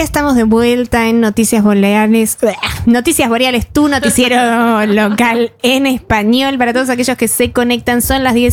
estamos de vuelta en Noticias Boreales. Noticias Boreales, tu noticiero local en español. Para todos aquellos que se conectan, son las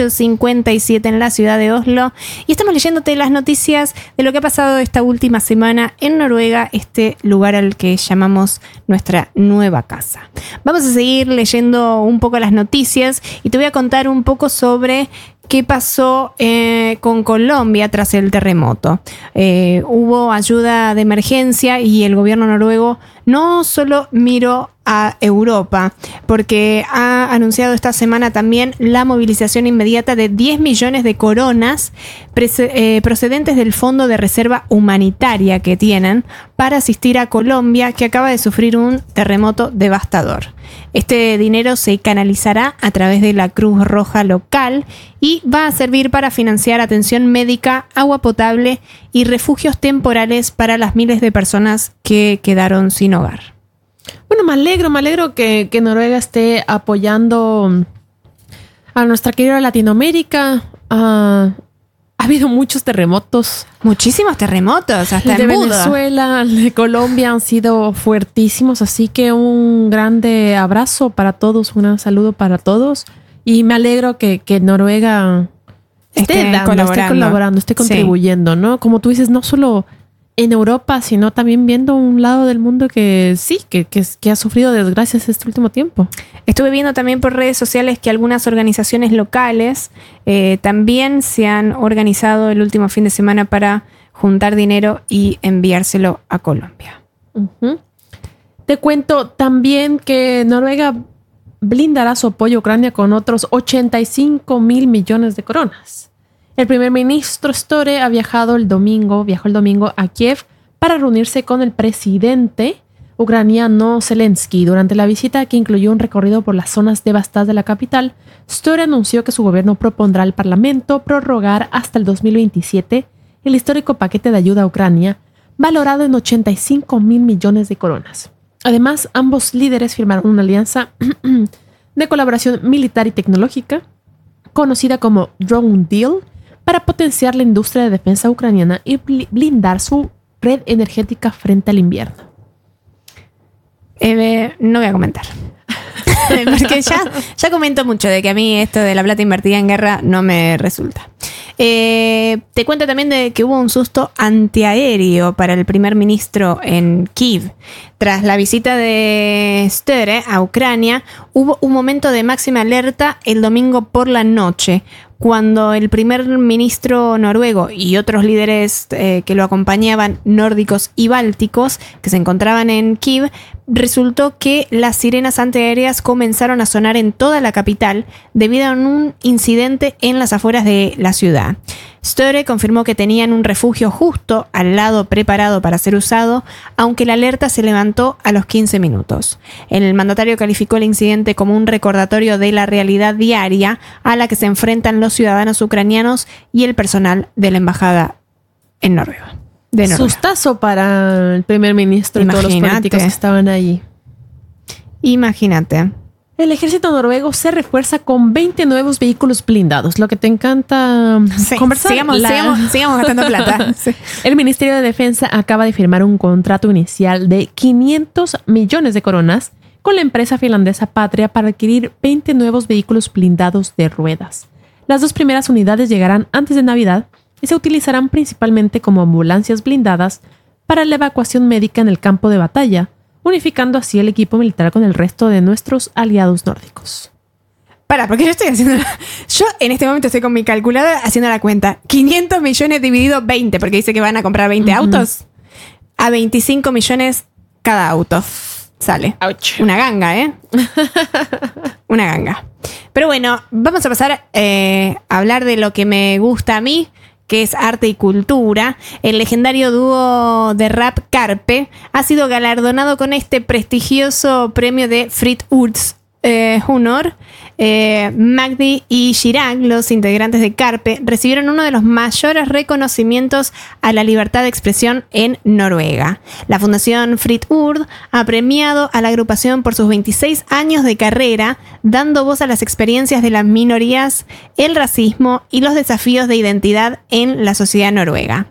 18:57 en la ciudad de Oslo. Y estamos leyéndote las noticias de lo que ha pasado esta última semana en Noruega, este lugar al que llamamos nuestra nueva casa. Vamos a seguir leyendo un poco las noticias y te voy a contar un poco sobre qué pasó con Colombia tras el terremoto. Hubo ayuda de emergencia y el gobierno noruego no solo miró a Europa, porque ha anunciado esta semana también la movilización inmediata de 10 millones de coronas procedentes del Fondo de Reserva Humanitaria que tienen para asistir a Colombia, que acaba de sufrir un terremoto devastador. Este dinero se canalizará a través de la Cruz Roja local y va a servir para financiar atención médica, agua potable y refugios temporales para las miles de personas que quedaron sin hogar. Bueno, me alegro que Noruega esté apoyando a nuestra querida Latinoamérica. Ha habido muchos terremotos. Muchísimos terremotos, hasta el de en Buda. Venezuela, el de Colombia han sido fuertísimos, así que un grande abrazo para todos, un gran saludo para todos. Y me alegro que Noruega esté colaborando, esté contribuyendo, sí. ¿No? Como tú dices, no solo en Europa, sino también viendo un lado del mundo que sí, que ha sufrido desgracias este último tiempo. Estuve viendo también por redes sociales que algunas organizaciones locales también se han organizado el último fin de semana para juntar dinero y enviárselo a Colombia. Uh-huh. Te cuento también que Noruega blindará su apoyo a Ucrania con otros 85 mil millones de coronas. El primer ministro Støre viajó el domingo a Kiev para reunirse con el presidente ucraniano Zelensky. Durante la visita, que incluyó un recorrido por las zonas devastadas de la capital, Støre anunció que su gobierno propondrá al Parlamento prorrogar hasta el 2027 el histórico paquete de ayuda a Ucrania, valorado en 85 mil millones de coronas. Además, ambos líderes firmaron una alianza de colaboración militar y tecnológica, conocida como Drone Deal, para potenciar la industria de defensa ucraniana y blindar su red energética frente al invierno. No voy a comentar. Porque ya comento mucho de que a mí esto de la plata invertida en guerra no me resulta. Te cuento también de que hubo un susto antiaéreo para el primer ministro en Kyiv. Tras la visita de Støre a Ucrania, hubo un momento de máxima alerta el domingo por la noche, cuando el primer ministro noruego y otros líderes que lo acompañaban, nórdicos y bálticos, que se encontraban en Kyiv, resultó que las sirenas antiaéreas comenzaron a sonar en toda la capital debido a un incidente en las afueras de la ciudad. Støre confirmó que tenían un refugio justo al lado preparado para ser usado, aunque la alerta se levantó a los 15 minutos. El mandatario calificó el incidente como un recordatorio de la realidad diaria a la que se enfrentan los ciudadanos ucranianos y el personal de la embajada en Noruega. Sustazo para el primer ministro y todos los políticos que estaban allí. Imagínate. El ejército noruego se refuerza con 20 nuevos vehículos blindados. Lo que te encanta conversar. Sigamos gastando plata. Sí. El Ministerio de Defensa acaba de firmar un contrato inicial de 500 millones de coronas con la empresa finlandesa Patria para adquirir 20 nuevos vehículos blindados de ruedas. Las dos primeras unidades llegarán antes de Navidad y se utilizarán principalmente como ambulancias blindadas para la evacuación médica en el campo de batalla, unificando así el equipo militar con el resto de nuestros aliados nórdicos. Porque yo en este momento estoy con mi calculadora haciendo la cuenta. 500 millones dividido 20, porque dice que van a comprar 20 autos. A 25 millones cada auto sale. Ouch. Una ganga, ¿eh? Una ganga. Pero bueno, vamos a pasar a hablar de lo que me gusta a mí, que es arte y cultura. El legendario dúo de rap Karpe ha sido galardonado con este prestigioso premio de Fritt Urds Honor. Magdi y Chirag, los integrantes de Karpe, recibieron uno de los mayores reconocimientos a la libertad de expresión en Noruega. La Fundación Fritt Urd ha premiado a la agrupación por sus 26 años de carrera, dando voz a las experiencias de las minorías, el racismo y los desafíos de identidad en la sociedad noruega.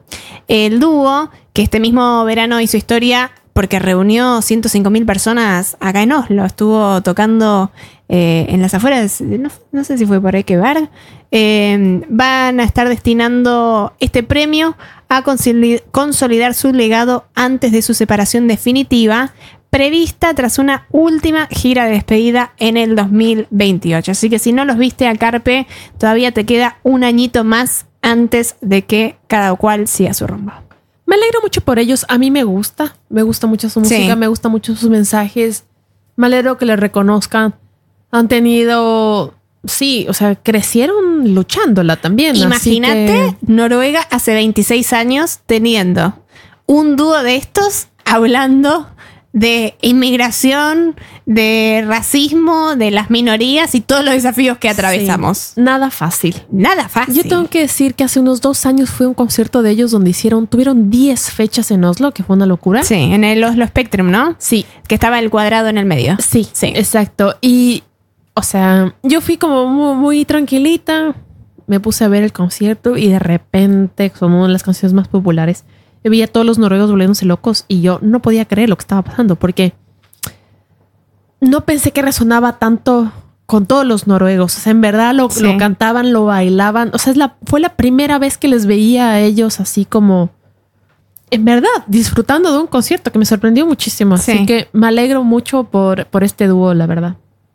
El dúo, que este mismo verano hizo historia porque reunió 105.000 personas acá en Oslo. Estuvo tocando en las afueras, no sé si fue por Ekeberg. Van a estar destinando este premio a consolidar su legado antes de su separación definitiva, prevista tras una última gira de despedida en el 2028. Así que si no los viste a Carpe, todavía te queda un añito más antes de que cada cual siga su rumbo. Me alegro mucho por ellos. A mí me gusta mucho su música, me gusta mucho sus mensajes. Me alegro que les reconozcan. Han tenido, sí, o sea, crecieron luchándola también. Imagínate Noruega hace 26 años teniendo un dúo de estos hablando de inmigración, de racismo, de las minorías y todos los desafíos que atravesamos. Sí, nada fácil. Nada fácil. Yo tengo que decir que hace unos 2 años fue un concierto de ellos donde tuvieron 10 fechas en Oslo, que fue una locura. Sí, en el Oslo Spectrum, ¿no? Sí. Que estaba el cuadrado en el medio. Sí, exacto. Y, o sea, yo fui como muy, muy tranquilita, me puse a ver el concierto y de repente, como una de las canciones más populares, veía a todos los noruegos volviéndose locos y yo no podía creer lo que estaba pasando porque no pensé que resonaba tanto con todos los noruegos. O sea, en verdad lo cantaban, lo bailaban. O sea, fue la primera vez que les veía a ellos así como, en verdad, disfrutando de un concierto que me sorprendió muchísimo. Sí. Así que me alegro mucho por este dúo, la verdad.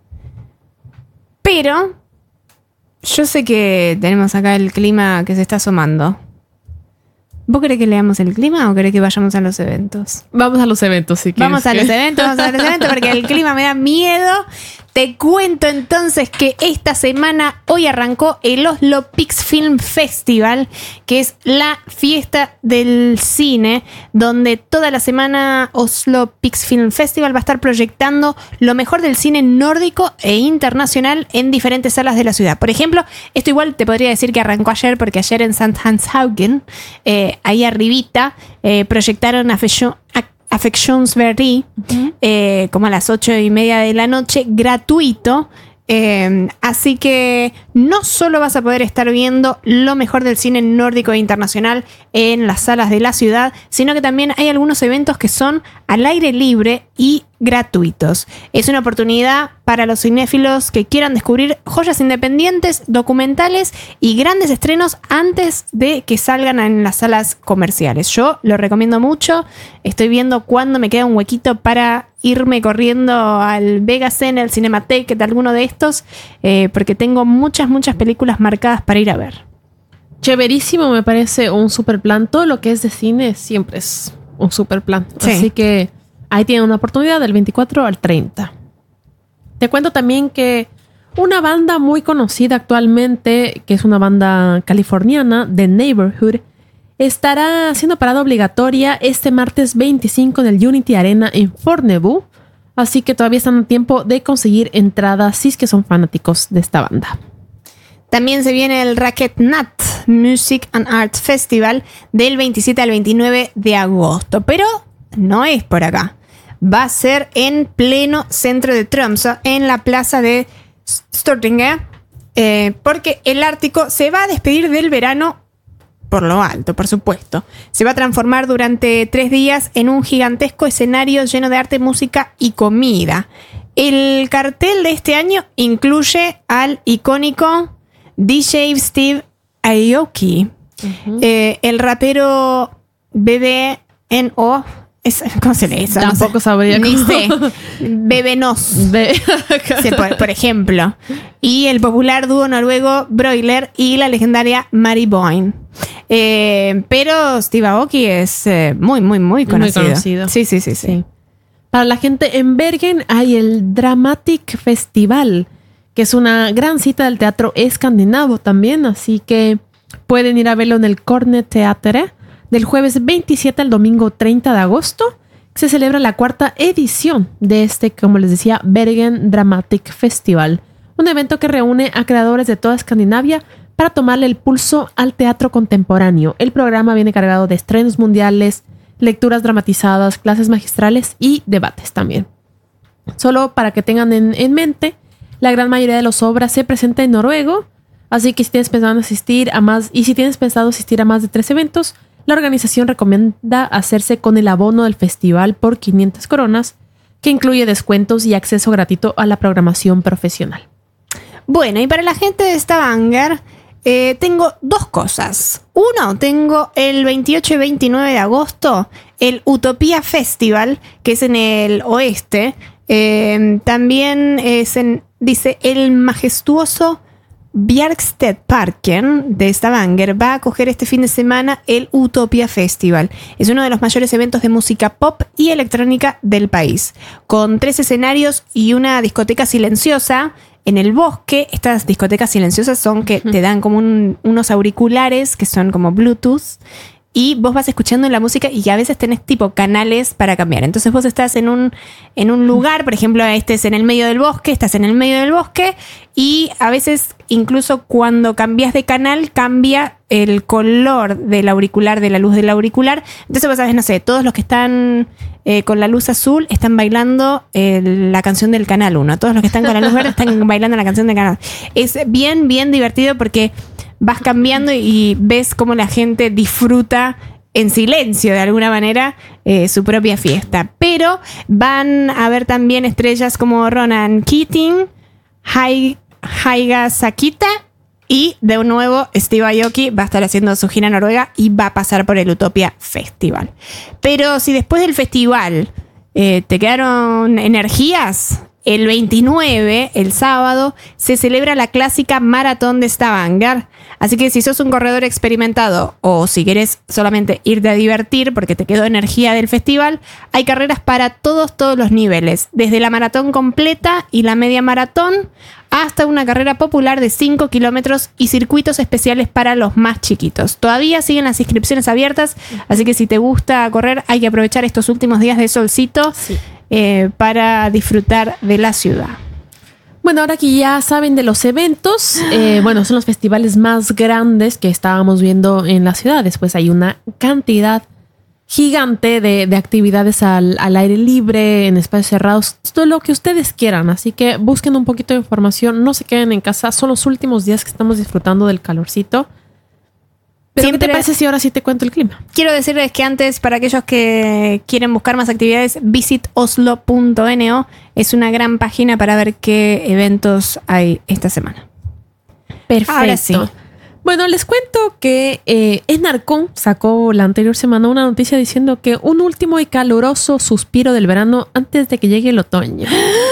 Pero yo sé que tenemos acá el clima que se está asomando. ¿Vos querés que leamos el clima o querés que vayamos a los eventos? Vamos a los eventos, si quieres. Vamos a los eventos porque el clima me da miedo. Te cuento entonces que esta semana, hoy arrancó el Oslo Pix Film Festival, que es la fiesta del cine, donde toda la semana Oslo Pix Film Festival va a estar proyectando lo mejor del cine nórdico e internacional en diferentes salas de la ciudad. Por ejemplo, esto igual te podría decir que arrancó ayer, porque ayer en Sandhanshaugen, ahí arribita, proyectaron Affectionsvärdig, como a las 8:30 de la noche, gratuito. Así que no solo vas a poder estar viendo lo mejor del cine nórdico e internacional en las salas de la ciudad, sino que también hay algunos eventos que son al aire libre y gratuitos. Es una oportunidad para los cinéfilos que quieran descubrir joyas independientes, documentales y grandes estrenos antes de que salgan en las salas comerciales. Yo lo recomiendo mucho. Estoy viendo cuándo me queda un huequito para irme corriendo al Vegascene, al Cinematheque, de alguno de estos, porque tengo muchas películas marcadas para ir a ver. Chéverísimo, me parece un super plan. Todo lo que es de cine siempre es un super plan. Sí. Así que ahí tienen una oportunidad del 24 al 30. Te cuento también que una banda muy conocida actualmente, que es una banda californiana, The Neighborhood, estará haciendo parada obligatoria este martes 25 en el Unity Arena en Fornebu. Así que todavía están a tiempo de conseguir entradas si es que son fanáticos de esta banda. También se viene el Raketnatt Music and Art Festival del 27 al 29 de agosto. Pero no es por acá. Va a ser en pleno centro de Tromsø, en la plaza de Stortinget, porque el Ártico se va a despedir del verano por lo alto, por supuesto. Se va a transformar durante 3 días en un gigantesco escenario lleno de arte, música y comida. El cartel de este año incluye al icónico DJ Steve Aoki, el rapero BBNO. ¿Cómo se lee eso? Tampoco sabría. Ni sé. BBNOS. Sí, por ejemplo. Y el popular dúo noruego Broiler y la legendaria Mari Boine. Pero Steve Aoki es muy conocido. Muy conocido. Sí. Para la gente en Bergen hay el Dramatic Festival, que es una gran cita del teatro escandinavo también. Así que pueden ir a verlo en el Cornet Teatre del jueves 27 al domingo 30 de agosto. Se celebra la 4ª edición de como les decía, Bergen Dramatic Festival. Un evento que reúne a creadores de toda Escandinavia para tomarle el pulso al teatro contemporáneo. El programa viene cargado de estrenos mundiales, lecturas dramatizadas, clases magistrales y debates también. Solo para que tengan en mente, la gran mayoría de las obras se presenta en noruego, así que si tienes pensado asistir a más de 3 eventos, La organización recomienda hacerse con el abono del festival por 500 coronas, que incluye descuentos y acceso gratuito a la programación profesional. Bueno, y para la gente de Stavanger, tengo dos cosas. Uno, tengo el 28 y 29 de agosto el Utopía Festival, que es en el oeste. También dice el majestuoso Bjerkstedparken de Stavanger va a acoger este fin de semana el Utopía Festival. Es uno de los mayores eventos de música pop y electrónica del país, con 3 escenarios y una discoteca silenciosa en el bosque. Estas discotecas silenciosas son que te dan como unos auriculares que son como Bluetooth, y vos vas escuchando la música y a veces tenés tipo canales para cambiar. Entonces vos estás en un lugar, por ejemplo, este es en el medio del bosque, estás en el medio del bosque, y a veces incluso cuando cambias de canal cambia el color del auricular, de la luz del auricular. Entonces vos sabés, no sé, todos los que están con la luz azul están bailando la canción del canal 1. Todos los que están con la luz verde están bailando la canción del canal. Es bien, bien divertido porque vas cambiando y ves cómo la gente disfruta en silencio, de alguna manera, su propia fiesta. Pero van a haber también estrellas como Ronan Keating, Haiga Sakita, y de nuevo Steve Aoki va a estar haciendo su gira en Noruega y va a pasar por el Utopia Festival. Pero si después del festival te quedaron energías, el 29, el sábado, se celebra la clásica Maratón de Stavanger. Así que si sos un corredor experimentado o si querés solamente irte a divertir porque te quedó energía del festival, hay carreras para todos los niveles, desde la maratón completa y la media maratón hasta una carrera popular de 5 kilómetros y circuitos especiales para los más chiquitos. Todavía siguen las inscripciones abiertas, así que si te gusta correr hay que aprovechar estos últimos días de solcito. Sí. Para disfrutar de la ciudad. Bueno, ahora que ya saben de los eventos, son los festivales más grandes que estábamos viendo en la ciudad. Después hay una cantidad gigante de actividades al aire libre, en espacios cerrados, todo lo que ustedes quieran. Así que busquen un poquito de información, no se queden en casa. Son los últimos días que estamos disfrutando del calorcito. Pero ¿qué te parece si ahora sí te cuento el clima? Quiero decirles que antes, para aquellos que quieren buscar más actividades, visitoslo.no es una gran página para ver qué eventos hay esta semana. Perfecto. Ahora sí. Bueno, les cuento que Enarcon sacó la anterior semana una noticia diciendo que un último y caluroso suspiro del verano antes de que llegue el otoño.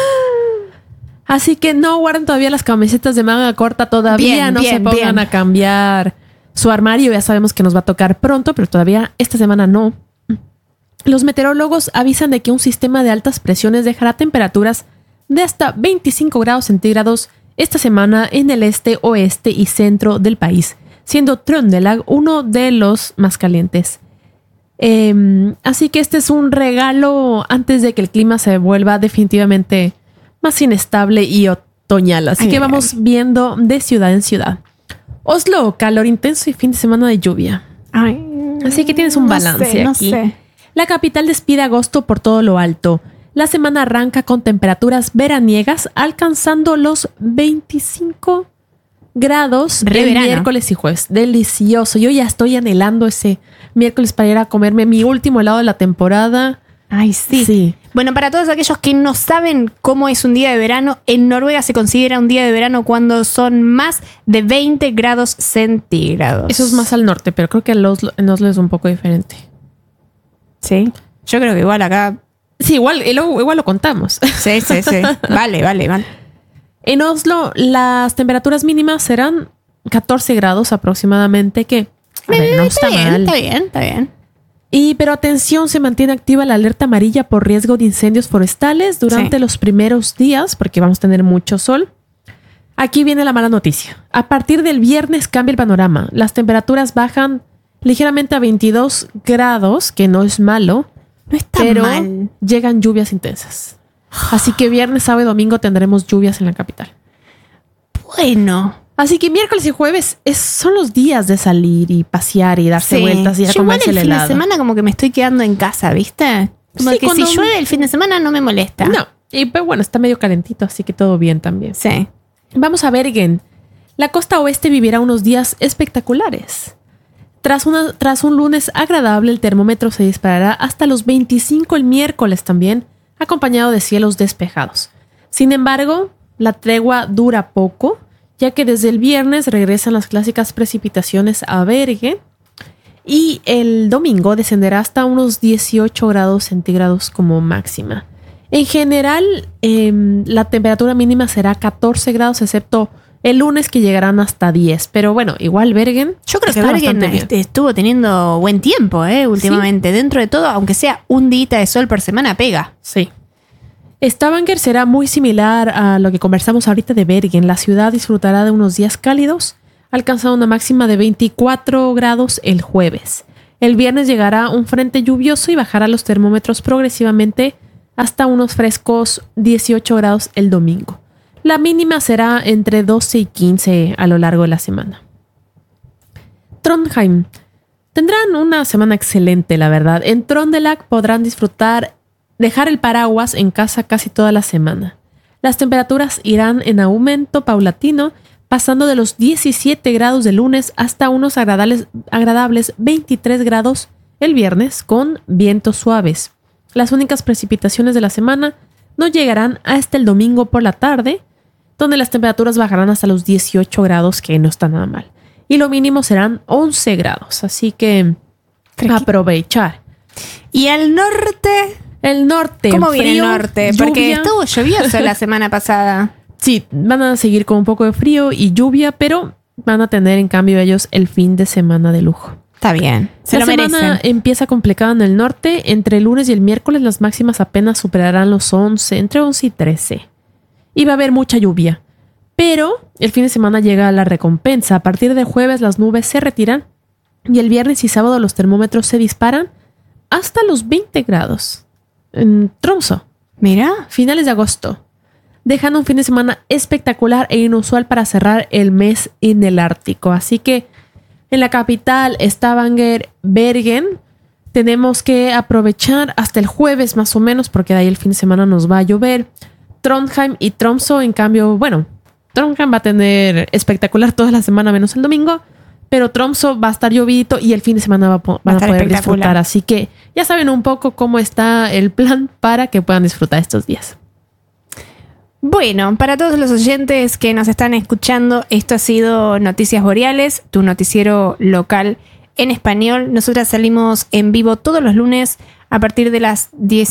Así que no guarden todavía las camisetas de manga corta todavía, no se pongan a cambiar su armario. Ya sabemos que nos va a tocar pronto, pero todavía esta semana no. Los meteorólogos avisan de que un sistema de altas presiones dejará temperaturas de hasta 25 grados centígrados esta semana en el este, oeste y centro del país, siendo Trøndelag uno de los más calientes. Así que este es un regalo antes de que el clima se vuelva definitivamente más inestable y otoñal. Así que vamos viendo de ciudad en ciudad. Oslo, calor intenso y fin de semana de lluvia. Así que tienes un balance aquí. Sé. La capital despide agosto por todo lo alto. La semana arranca con temperaturas veraniegas alcanzando los 25 grados el miércoles y jueves. Delicioso. Yo ya estoy anhelando ese miércoles para ir a comerme mi último helado de la temporada. Ay, sí. Bueno, para todos aquellos que no saben cómo es un día de verano, en Noruega se considera un día de verano cuando son más de 20 grados centígrados. Eso es más al norte, pero creo que en Oslo es un poco diferente. Sí. Yo creo que igual acá... Sí, igual lo contamos. Sí. Vale. En Oslo las temperaturas mínimas serán 14 grados aproximadamente, que no está mal. Está bien. Pero atención, se mantiene activa la alerta amarilla por riesgo de incendios forestales durante los primeros días, porque vamos a tener mucho sol. Aquí viene la mala noticia. A partir del viernes cambia el panorama. Las temperaturas bajan ligeramente a 22 grados, que no es malo. No está pero mal. Llegan lluvias intensas. Así que viernes, sábado y domingo tendremos lluvias en la capital. Bueno. Así que miércoles y jueves son los días de salir y pasear y darse vueltas y a comerse el helado. El fin de semana como que me estoy quedando en casa, ¿viste? Como que si llueve el fin de semana no me molesta. No, pero bueno, está medio calentito, así que todo bien también. Sí. Vamos a Bergen. La costa oeste vivirá unos días espectaculares. Tras un lunes agradable, el termómetro se disparará hasta los 25 el miércoles también, acompañado de cielos despejados. Sin embargo, la tregua dura poco, ya que desde el viernes regresan las clásicas precipitaciones a Bergen y el domingo descenderá hasta unos 18 grados centígrados como máxima. En general, la temperatura mínima será 14 grados, excepto el lunes que llegarán hasta 10. Pero bueno, igual Bergen. Yo creo que Bergen estuvo teniendo buen tiempo últimamente. ¿Sí? Dentro de todo, aunque sea un día de sol por semana, pega. Sí. Stavanger será muy similar a lo que conversamos ahorita de Bergen. La ciudad disfrutará de unos días cálidos, alcanzando una máxima de 24 grados el jueves. El viernes llegará un frente lluvioso y bajará los termómetros progresivamente hasta unos frescos 18 grados el domingo. La mínima será entre 12 y 15 a lo largo de la semana. Trondheim. Tendrán una semana excelente, la verdad. En Trondelag podrán dejar el paraguas en casa casi toda la semana. Las temperaturas irán en aumento paulatino, pasando de los 17 grados de lunes hasta unos agradables 23 grados el viernes con vientos suaves. Las únicas precipitaciones de la semana no llegarán hasta el domingo por la tarde, donde las temperaturas bajarán hasta los 18 grados, que no está nada mal. Y lo mínimo serán 11 grados, así que aprovechar. ¿Y el norte? El norte. ¿Cómo viene el norte? Porque estuvo lluvioso la semana pasada. Sí, van a seguir con un poco de frío y lluvia, pero van a tener en cambio ellos el fin de semana de lujo. Está bien, la semana empieza complicada en el norte. Entre el lunes y el miércoles las máximas apenas superarán los 11, entre 11 y 13. Y va a haber mucha lluvia. Pero el fin de semana llega la recompensa. A partir del jueves las nubes se retiran y el viernes y sábado los termómetros se disparan hasta los 20 grados. En Tromsø. Mira. Finales de agosto. Dejando un fin de semana espectacular e inusual para cerrar el mes en el Ártico. Así que en la capital, Stavanger, Bergen, tenemos que aprovechar hasta el jueves más o menos, porque de ahí el fin de semana nos va a llover. Trondheim y Tromsø, en cambio, bueno, Trondheim va a tener espectacular toda la semana menos el domingo, pero Tromsø va a estar llovidito y el fin de semana van a poder disfrutar. Así que ya saben un poco cómo está el plan para que puedan disfrutar estos días. Bueno, para todos los oyentes que nos están escuchando, esto ha sido Noticias Boreales, tu noticiero local en español. Nosotras salimos en vivo todos los lunes a partir de las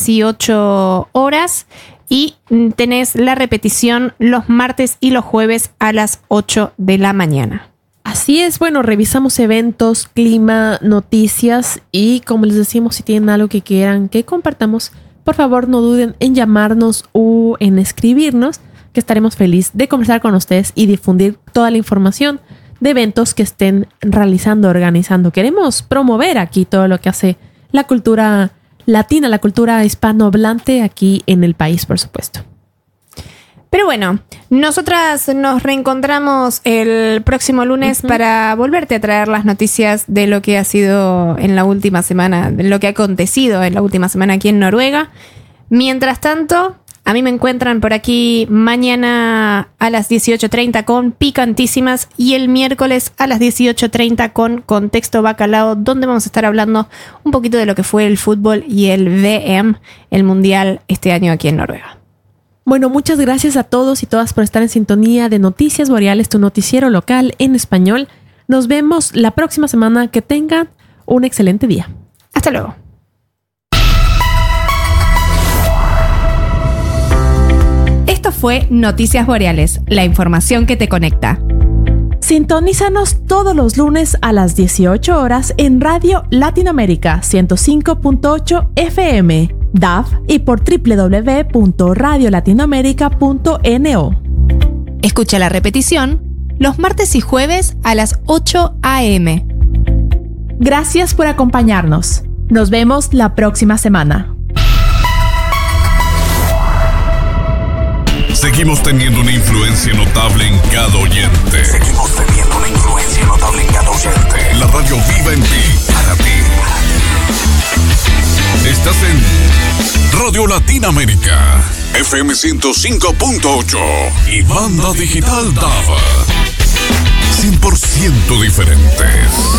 18 horas y tenés la repetición los martes y los jueves a las 8 de la mañana. Así es, bueno, revisamos eventos, clima, noticias y como les decimos, si tienen algo que quieran que compartamos, por favor no duden en llamarnos o en escribirnos, que estaremos felices de conversar con ustedes y difundir toda la información de eventos que estén realizando, organizando. Queremos promover aquí todo lo que hace la cultura latina, la cultura hispanohablante aquí en el país, por supuesto. Pero bueno, nosotras nos reencontramos el próximo lunes para volverte a traer las noticias de lo que ha sido en la última semana, de lo que ha acontecido en la última semana aquí en Noruega. Mientras tanto, a mí me encuentran por aquí mañana a las 18:30 con Picantísimas y el miércoles a las 18:30 con Contexto Bacalao, donde vamos a estar hablando un poquito de lo que fue el fútbol y el VM, el Mundial este año aquí en Noruega. Bueno, muchas gracias a todos y todas por estar en sintonía de Noticias Boreales, tu noticiero local en español. Nos vemos la próxima semana. Que tengan un excelente día. Hasta luego. Esto fue Noticias Boreales, la información que te conecta. Sintonízanos todos los lunes a las 18 horas en Radio Latinoamérica 105.8 FM, DAF y por www.radiolatinoamerica.no. Escucha la repetición los martes y jueves a las 8 a.m. Gracias por acompañarnos. Nos vemos la próxima semana. Seguimos teniendo una influencia notable en cada oyente. La radio viva en ti, para ti. Estás en Radio Latinoamérica, FM 105.8 y banda digital DAB. 100% diferentes.